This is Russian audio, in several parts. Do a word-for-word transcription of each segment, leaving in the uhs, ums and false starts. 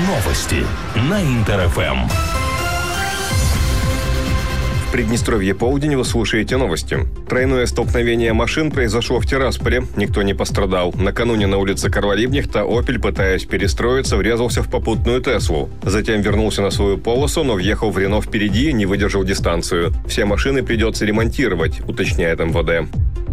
Новости на Интер-ФМ. В Приднестровье полдень, вы слушаете новости. Тройное столкновение машин произошло в Тирасполе. Никто не пострадал. Накануне на улице Карла Либкнехта «Опель», пытаясь перестроиться, врезался в попутную Теслу. Затем вернулся на свою полосу, но въехал в Рено впереди и не выдержал дистанцию. Все машины придется ремонтировать, уточняет эм вэ дэ.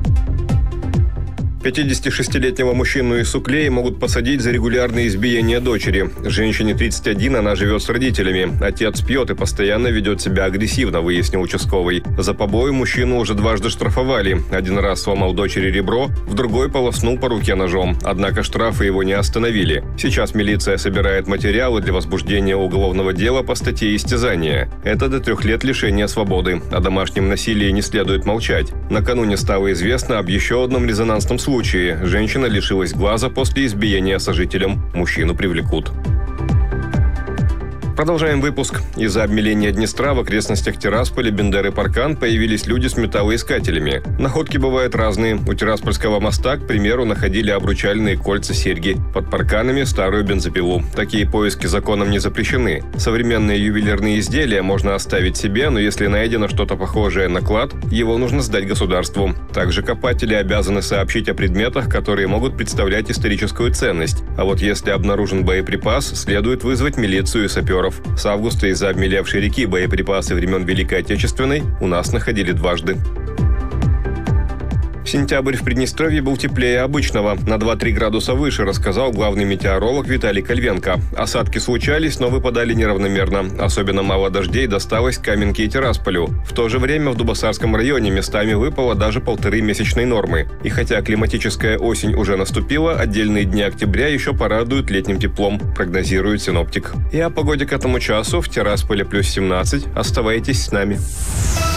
пятидесятишестилетнего мужчину из Суклеи могут посадить за регулярное избиение дочери. Женщине тридцать один, она живет с родителями. Отец пьет и постоянно ведет себя агрессивно, выяснил участковый. За побои мужчину уже дважды штрафовали. Один раз сломал дочери ребро, в другой полоснул по руке ножом. Однако штрафы его не остановили. Сейчас милиция собирает материалы для возбуждения уголовного дела по статье истязания. Это до трех лет лишения свободы. О домашнем насилии не следует молчать. Накануне стало известно об еще одном резонансном случае. В случае женщина лишилась глаза после избиения сожителем. Мужчину привлекут. Продолжаем выпуск. Из-за обмеления Днестра в окрестностях Тирасполя, Бендеры, Паркан появились люди с металлоискателями. Находки бывают разные. У Тираспольского моста, к примеру, находили обручальные кольца, серьги. Под парканами старую бензопилу. Такие поиски законом не запрещены. Современные ювелирные изделия можно оставить себе, но если найдено что-то похожее на клад, его нужно сдать государству. Также копатели обязаны сообщить о предметах, которые могут представлять историческую ценность. А вот если обнаружен боеприпас, следует вызвать милицию и саперов. С августа из-за обмелевшей реки боеприпасы времен Великой Отечественной у нас находили дважды. Сентябрь в Приднестровье был теплее обычного, на два-три градуса выше, рассказал главный метеоролог Виталий Кольвенко. Осадки случались, но выпадали неравномерно. Особенно мало дождей досталось Каменке и Тирасполю. В то же время в Дубосарском районе местами выпало даже полторы месячной нормы. И хотя климатическая осень уже наступила, отдельные дни октября еще порадуют летним теплом, прогнозирует синоптик. И о погоде к этому часу в Тирасполе плюс семнадцать. Оставайтесь с нами.